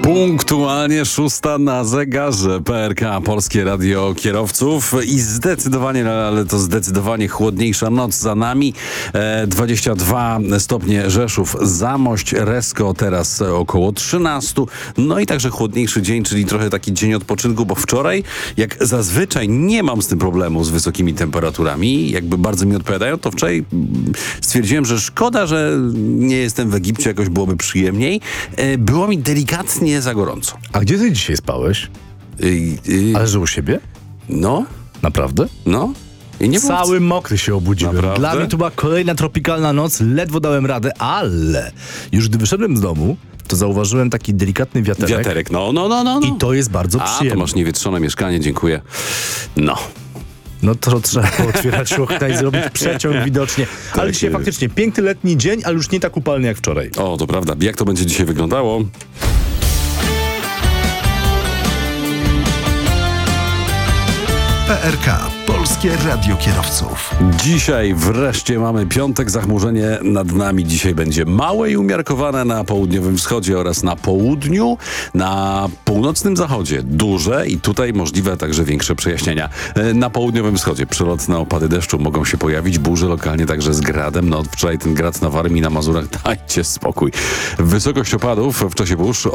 Punktualnie 6 na zegarze. PRK, Polskie Radio Kierowców i zdecydowanie, ale to zdecydowanie chłodniejsza noc za nami. 22 stopnie Rzeszów, Zamość, Resko teraz około 13. No i także chłodniejszy dzień, czyli trochę taki dzień odpoczynku, bo wczoraj, jak zazwyczaj nie mam z tym problemu z wysokimi temperaturami, jakby bardzo mi odpowiadają, to wczoraj stwierdziłem, że szkoda, że nie jestem w Egipcie, jakoś byłoby przyjemniej. Było mi delikatnie za gorąco. A gdzie ty dzisiaj spałeś? Ale że u siebie? No, Naprawdę? no. I nie było Cały mokry się obudziłem. Naprawdę? Dla mnie to była kolejna tropikalna noc, ledwo dałem radę, ale już gdy wyszedłem z domu, to zauważyłem taki delikatny wiaterek. wiaterek. No. I to jest bardzo to przyjemne. masz niewietrzone mieszkanie, dziękuję. No. No to trzeba otwierać okna i zrobić przeciąg widocznie. Ale dzisiaj faktycznie piękny letni dzień, ale już nie tak upalny jak wczoraj. O, to prawda. Jak to będzie dzisiaj wyglądało? PRK, Polskie Radio Kierowców. Dzisiaj wreszcie mamy piątek, zachmurzenie nad nami dzisiaj będzie małe i umiarkowane na południowym wschodzie oraz na południu, na północnym zachodzie duże i tutaj możliwe także większe przejaśnienia. Na południowym wschodzie przelotne opady deszczu mogą się pojawić, burze lokalnie także z gradem. No wczoraj ten grad na Warmii, na Mazurach, dajcie spokój. Wysokość opadów w czasie burz